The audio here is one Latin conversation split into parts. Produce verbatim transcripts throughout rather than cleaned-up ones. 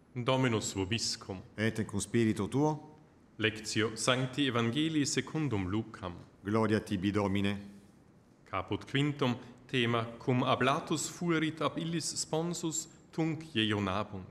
Dominus vobiscum. Et cum spiritu tuo, Lectio Sancti Evangelii secundum Lucam. gloria tibi Domine. Caput quintum, thema cum ablatus fuerit ab illis sponsus tunc jeionabunt.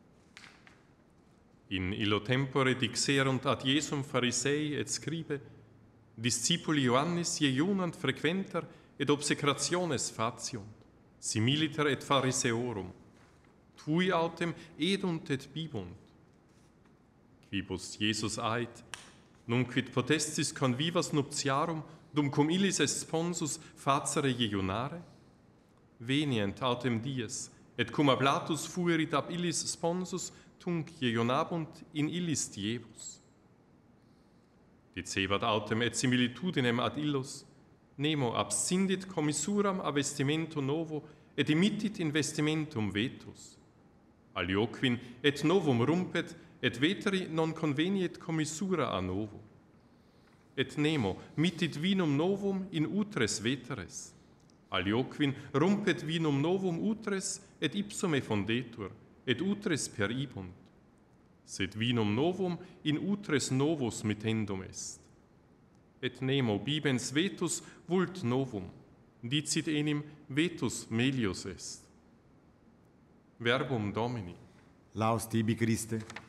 In illo tempore dixerunt ad Iesum Pharisei et scribe, discipuli Ioannis jeionant frequenter et obsecrationes faciunt, similiter et Phariseorum, tui autem edunt et bibunt. Quibus Jesus ait, nunquid potestis convivas nuptiarum, dum cum illis est sponsus facere jeionare? Venient autem dies, et cum ablatus fuerit ab illis sponsus, tunc jeionabunt in illis diebus. Dicebat autem et similitudinem ad illos, nemo abscindit commissuram a vestimento novo, et emittit in vestimentum vetus. Alioquin et novum rumpet, et veteri non conveniet commissura a novo. Et nemo mittit vinum novum in utres veteres. Alioquin rumpet vinum novum utres, et ipsum effondetur, et utres peribunt. Sed vinum novum in utres novus mittendum est. Et nemo bibens vetus vult novum, dicit enim vetus melius est. Verbum Domini. Laus tibi Christe.